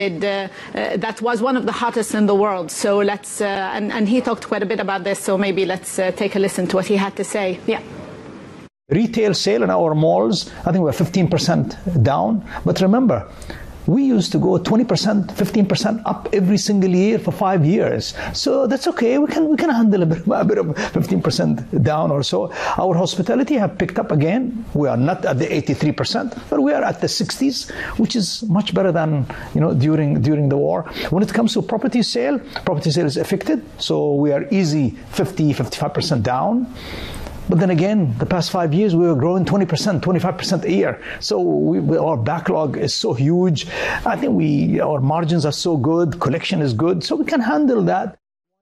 that was one of the hottest in the world. So let's, and he talked quite a bit about this, so maybe let's take a listen to what he had to say. Yeah. Retail sale in our malls, I think we're 15% down. But remember, we used to go 20%, 15% up every single year for 5 years. So that's okay. We can handle a bit of 15% down or so. Our hospitality have picked up again. We are not at the 83%, but we are at the 60s, which is much better than during the war. When it comes to property sale is affected. So we are easy 50, 55% down. But then again, the past 5 years, we were growing 20%, 25% a year. So our backlog is so huge. I think our margins are so good, collection is good, so we can handle that.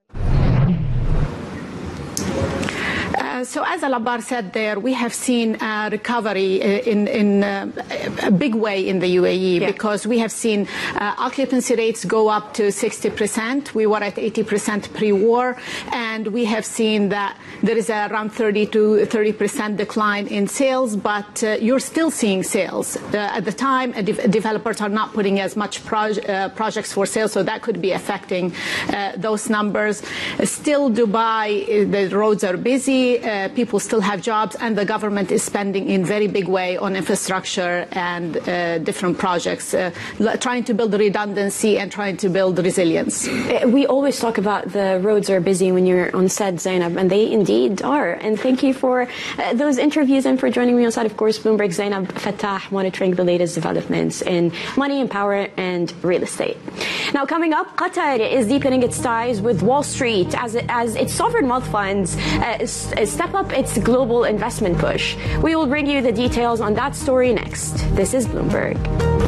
So as Al-Abbar said there, we have seen a recovery in a big way in the UAE, because we have seen occupancy rates go up to 60%. We were at 80% pre-war, and we have seen that there is around 30% decline in sales, but you're still seeing sales. At the time, developers are not putting as much projects for sale, so that could be affecting those numbers. Still, Dubai, the roads are busy. People still have jobs, and the government is spending in very big way on infrastructure and different projects, trying to build redundancy and trying to build resilience. We always talk about the roads are busy when you're on set, Zainab, and they indeed are. And thank you for those interviews and for joining me on set. Of course, Bloomberg Zainab Fattah, monitoring the latest developments in money and power and real estate. Now, coming up, Qatar is deepening its ties with Wall Street as its sovereign wealth funds step up its global investment push. We will bring you the details on that story next. This is Bloomberg.